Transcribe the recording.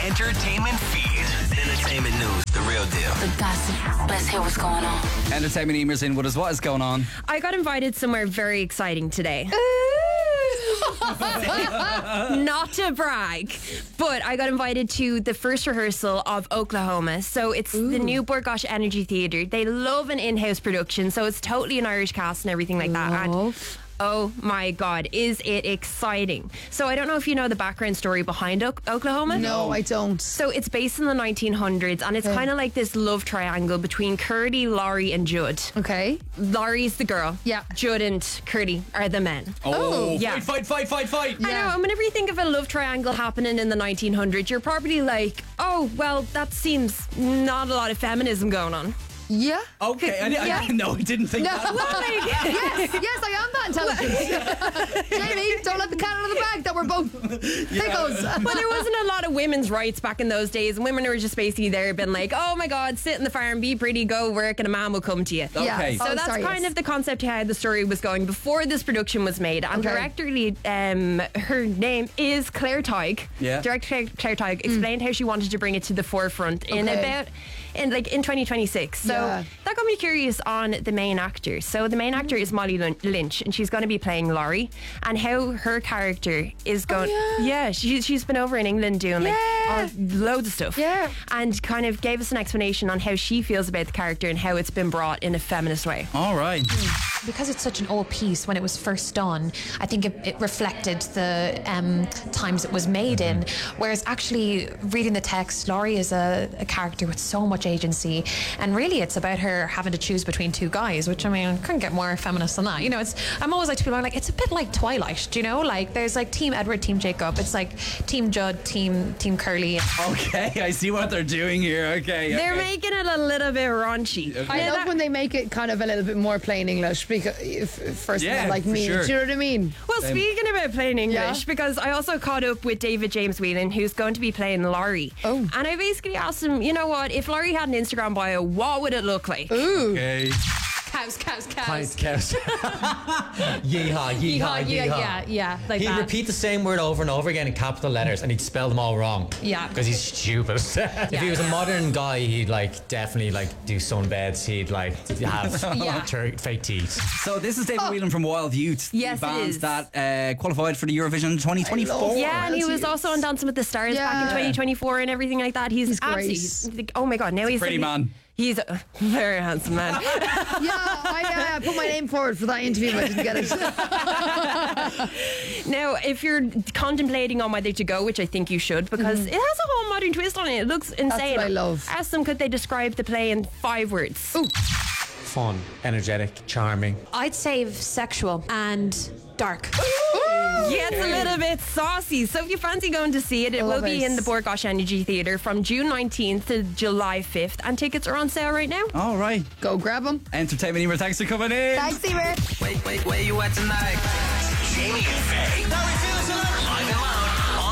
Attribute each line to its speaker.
Speaker 1: entertainment feed. Entertainment news, the real deal.
Speaker 2: The gossip. Let's hear what's going on.
Speaker 3: Entertainment emails in with us. What is going on?
Speaker 4: I got invited somewhere very exciting today. Not to brag, but I got invited to the first rehearsal of Oklahoma. So it's the new Bord Gáis Energy Theatre. They love an in-house production, so it's totally an Irish cast and everything like that. And oh my God, is it exciting. So I don't know if you know the background story behind Oklahoma.
Speaker 5: No, I don't.
Speaker 4: So it's based in the 1900s and it's kind of like this love triangle between Curdy, Laurie and Judd.
Speaker 5: Okay.
Speaker 4: Laurie's the girl.
Speaker 5: Yeah.
Speaker 4: Judd and Curdy are the men.
Speaker 3: Oh,
Speaker 4: yeah.
Speaker 3: Fight.
Speaker 4: I know, and whenever you think of a love triangle happening in the 1900s, you're probably like, oh, well, that seems not a lot of feminism going on.
Speaker 5: Yeah.
Speaker 3: Okay, I didn't think that.
Speaker 5: Yes, I am that intelligent. Jamie, don't let the cat out of the bag that we're both pickles.
Speaker 4: Well, there wasn't a lot of women's rights back in those days, and women were just basically there being like, oh my God, sit in the farm, be pretty, go work, and a man will come to you.
Speaker 3: Okay.
Speaker 4: So that's kind of the concept how the story was going before this production was made. And director, her name is Claire Tighe.
Speaker 3: Yeah.
Speaker 4: Director Claire Tighe explained how she wanted to bring it to the forefront in 2026. So that got me curious on the main actor. So the main actor is Molly Lynch, and she's going to be playing Laurie, and how her character is going. She's been over in England doing loads of stuff.
Speaker 5: Yeah.
Speaker 4: And kind of gave us an explanation on how she feels about the character and how it's been brought in a feminist way.
Speaker 3: All right.
Speaker 6: Because it's such an old piece when it was first done, I think it reflected the times it was made in. Whereas actually reading the text, Laurie is a character with so much agency, and really it's about her having to choose between two guys, which I mean, couldn't get more feminist than that. You know, I'm always like to people, I'm like, it's a bit like Twilight, do you know? Like there's like Team Edward, Team Jacob. It's like Team Judd, Team Curly.
Speaker 3: Okay, I see what they're doing here. Okay.
Speaker 4: They're making it a little bit raunchy.
Speaker 3: Okay.
Speaker 5: I love when they make it kind of a little bit more plain English, because first of all, like me,
Speaker 3: sure.
Speaker 5: do you know what I mean?
Speaker 4: Well, speaking about plain English, because I also caught up with David James Whelan, who's going to be playing Laurie.
Speaker 5: Oh.
Speaker 4: And I basically asked him, you know what, if Laurie had an Instagram bio, what would it look like?
Speaker 5: Ooh.
Speaker 3: Okay.
Speaker 6: Cows.
Speaker 7: Cows. Yeehaw.
Speaker 6: Yeah. Like
Speaker 7: He'd
Speaker 6: that.
Speaker 7: repeat the same word over and over again in capital letters, and he'd spell them all wrong.
Speaker 6: Yeah.
Speaker 7: Because he's stupid. If he was a modern guy, he'd like definitely like do sunbeds. He'd like have fake teeth.
Speaker 3: So this is David Whelan from Wild Youth.
Speaker 4: Yes,
Speaker 3: the
Speaker 4: it
Speaker 3: band
Speaker 4: is.
Speaker 3: that qualified for the Eurovision 2024.
Speaker 4: Yeah, and he was also on Dancing with the Stars back in 2024 and everything like that. He's
Speaker 5: great.
Speaker 4: oh my God, now he's
Speaker 3: Pretty man.
Speaker 4: He's a very handsome man.
Speaker 5: I put my name forward for that interview, but I didn't get it.
Speaker 4: Now, if you're contemplating on whether to go, which I think you should, because it has a whole modern twist on it. It looks insane.
Speaker 5: That's what I love.
Speaker 4: Ask them, could they describe the play in 5 words?
Speaker 5: Ooh.
Speaker 7: Fun, energetic, charming.
Speaker 6: I'd say sexual and dark.
Speaker 4: Yeah, it's a little bit saucy. So if you fancy going to see it, it will be in the Bord Gáis Energy Theatre from June 19th to July 5th. And tickets are on sale right now.
Speaker 3: All right.
Speaker 5: Go grab them.
Speaker 3: Entertainment Emer, thanks for coming in.
Speaker 5: Thanks, Emer.
Speaker 1: Wait, where you at tonight? Jamie and Faye.